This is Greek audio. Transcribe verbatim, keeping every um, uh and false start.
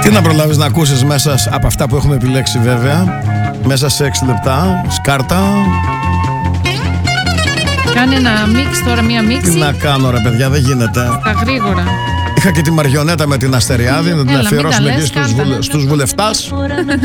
Τι να προλάβεις να ακούσεις μέσα από αυτά που έχουμε επιλέξει, βέβαια. Μέσα σε έξι λεπτά, σκάρτα. Κάνε ένα μίξ τώρα, μία μίξη. Τι να κάνω ρε παιδιά, δεν γίνεται. Τα γρήγορα. Είχα και τη Μαριονέτα με την Αστεριάδη, να την Έλα, μην τα αφιερώσουμε λες, εκεί στους, κάρτα. βουλε, στους βουλευτάς.